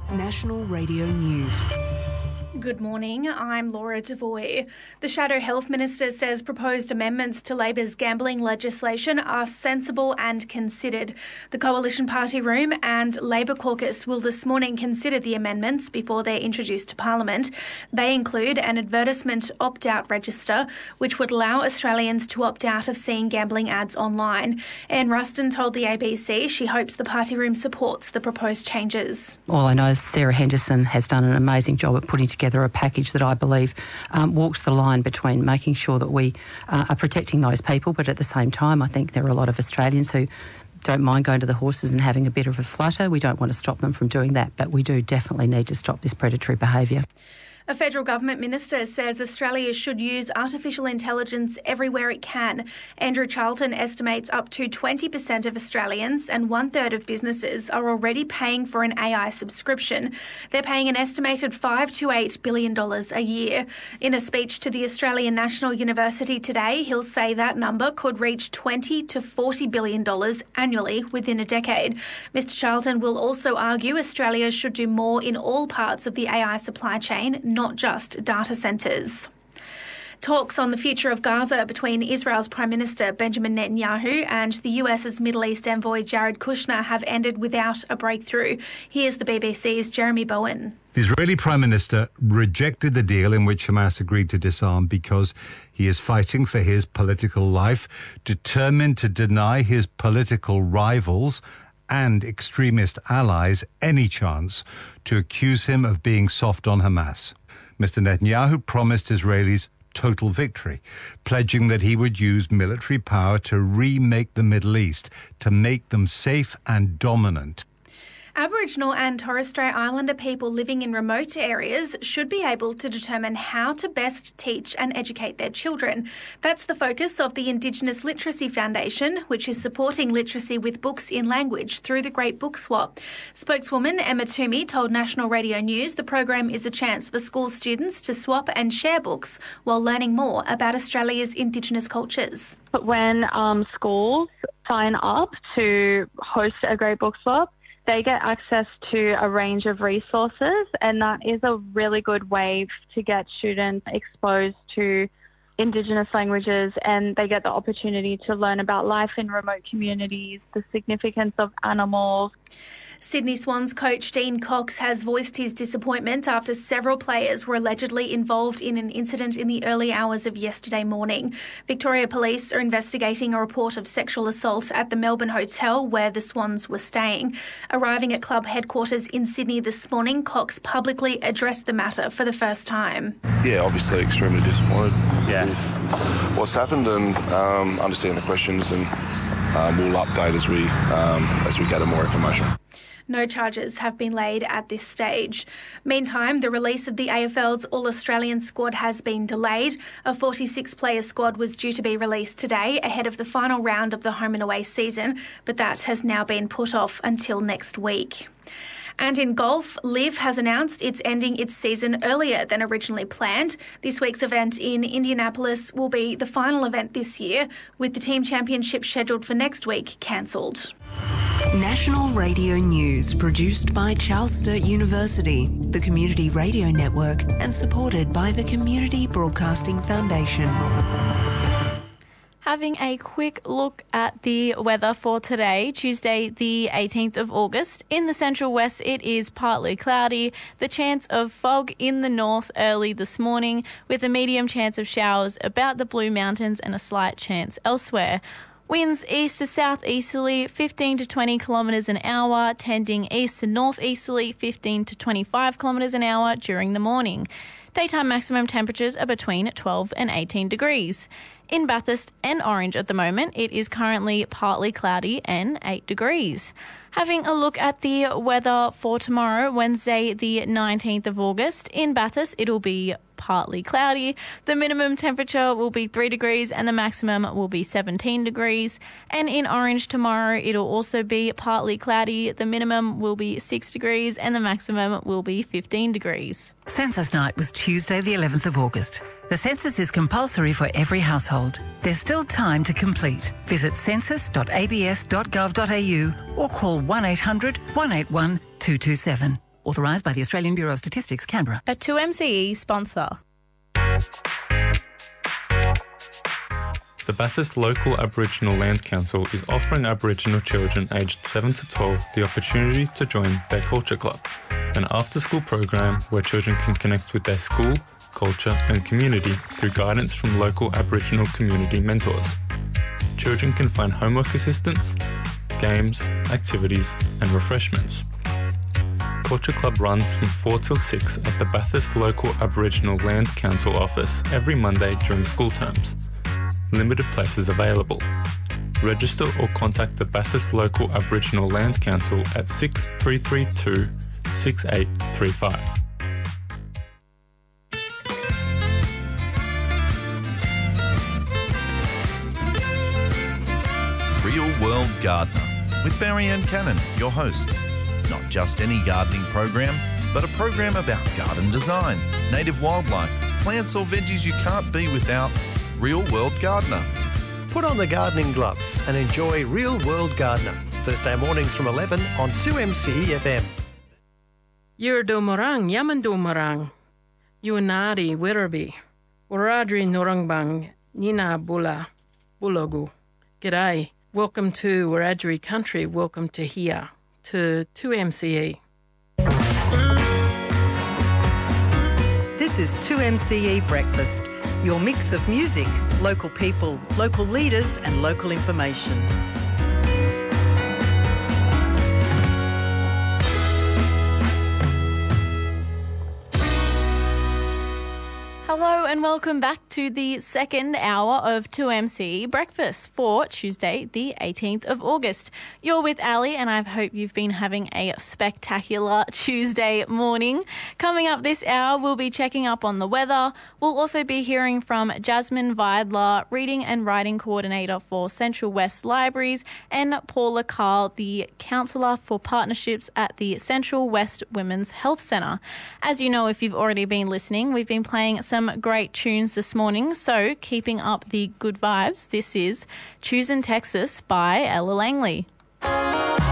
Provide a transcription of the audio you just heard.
National Radio News. Good morning, I'm Laura Devoy. The Shadow Health Minister says proposed amendments to Labor's gambling legislation are sensible and considered. The Coalition Party Room and Labor Caucus will this morning consider the amendments before they're introduced to Parliament. They include an advertisement opt-out register, which would allow Australians to opt out of seeing gambling ads online. Anne Ruston told the ABC she hopes the Party Room supports the proposed changes. All I know is Sarah Henderson has done an amazing job at putting together a package that I believe walks the line between making sure that we are protecting those people, but at the same time I think there are a lot of Australians who don't mind going to the horses and having a bit of a flutter. We don't want to stop them from doing that, but we do definitely need to stop this predatory behaviour. A federal government minister says Australia should use artificial intelligence everywhere it can. Andrew Charlton estimates up to 20% of Australians and 1/3 of businesses are already paying for an AI subscription. They're paying an estimated $5 to $8 billion a year. In a speech to the Australian National University today, he'll say that number could reach $20 to $40 billion annually within a decade. Mr Charlton will also argue Australia should do more in all parts of the AI supply chain, not just data centres. Talks on the future of Gaza between Israel's Prime Minister Benjamin Netanyahu and the US's Middle East envoy Jared Kushner have ended without a breakthrough. Here's the BBC's Jeremy Bowen. The Israeli Prime Minister rejected the deal in which Hamas agreed to disarm because he is fighting for his political life, determined to deny his political rivals and extremist allies any chance to accuse him of being soft on Hamas. Mr. Netanyahu promised Israelis total victory, pledging that he would use military power to remake the Middle East, to make them safe and dominant. Aboriginal and Torres Strait Islander people living in remote areas should be able to determine how to best teach and educate their children. That's the focus of the Indigenous Literacy Foundation, which is supporting literacy with books in language through the Great Book Swap. Spokeswoman Emma Toomey told National Radio News the program is a chance for school students to swap and share books while learning more about Australia's Indigenous cultures. But when schools sign up to host a Great Book Swap, they get access to a range of resources, and that is a really good way to get students exposed to Indigenous languages, and they get the opportunity to learn about life in remote communities, the significance of animals. Sydney Swans coach Dean Cox has voiced his disappointment after several players were allegedly involved in an incident in the early hours of yesterday morning. Victoria Police are investigating a report of sexual assault at the Melbourne hotel where the Swans were staying. Arriving at club headquarters in Sydney this morning, Cox publicly addressed the matter for the first time. Yeah, obviously extremely disappointed with what's happened, and understand the questions, and we'll update as we gather more information. No charges have been laid at this stage. Meantime, the release of the AFL's All-Australian squad has been delayed. A 46-player squad was due to be released today ahead of the final round of the home and away season, but that has now been put off until next week. And in golf, LIV has announced it's ending its season earlier than originally planned. This week's event in Indianapolis will be the final event this year, with the team championship scheduled for next week cancelled. National Radio News, produced by Charles Sturt University, the Community Radio Network, and supported by the Community Broadcasting Foundation. Having a quick look at the weather for today, Tuesday the 18th of August. In the central west, it is partly cloudy. The chance of fog in the north early this morning, with a medium chance of showers about the Blue Mountains and a slight chance elsewhere. Winds east to southeasterly 15 to 20 kilometres an hour, tending east to northeasterly 15 to 25 kilometres an hour during the morning. Daytime maximum temperatures are between 12 and 18 degrees. In Bathurst and Orange at the moment, it is currently partly cloudy and 8 degrees. Having a look at the weather for tomorrow, Wednesday the 19th of August. In Bathurst, it'll be partly cloudy. The minimum temperature will be 3 degrees and the maximum will be 17 degrees. And in Orange tomorrow, it'll also be partly cloudy. The minimum will be 6 degrees and the maximum will be 15 degrees. Census night was Tuesday the 11th of August. The census is compulsory for every household. There's still time to complete. Visit census.abs.gov.au or call 1800 181 227. Authorised by the Australian Bureau of Statistics, Canberra. A 2MCE sponsor. The Bathurst Local Aboriginal Land Council is offering Aboriginal children aged 7 to 12 the opportunity to join their Culture Club, an after-school program where children can connect with their school, culture and community through guidance from local Aboriginal community mentors. Children can find homework assistance, games, activities and refreshments. Culture Club runs from 4 till 6 at the Bathurst Local Aboriginal Land Council office every Monday during school terms. Limited places available. Register or contact the Bathurst Local Aboriginal Land Council at 6332 6835. Real World Gardener with Barry-Ann Cannon, your host. Not just any gardening program, but a program about garden design, native wildlife, plants or veggies you can't be without. Real World Gardener. Put on the gardening gloves and enjoy Real World Gardener. Thursday mornings from 11 on 2MCE FM. Yurdo-morang, Yamandu-morang. Yuanari, Wirrabi. Waradri Norangbang, Nina Bula, Bulogu. G'day. Welcome to Wiradjuri country. Welcome to here, to 2MCE. This is 2MCE Breakfast. Your mix of music, local people, local leaders and local information. Hello and welcome back to the second hour of 2MCE Breakfast for Tuesday, the 18th of August. You're with Ali and I hope you've been having a spectacular Tuesday morning. Coming up this hour, we'll be checking up on the weather. We'll also be hearing from Jasmine Vidler, Reading and Writing Coordinator for Central West Libraries, and Paula Carl, the Counsellor for Partnerships at the Central West Women's Health Centre. As you know, if you've already been listening, we've been playing some great tunes this morning, so keeping up the good vibes, this is Choosing Texas by Ella Langley.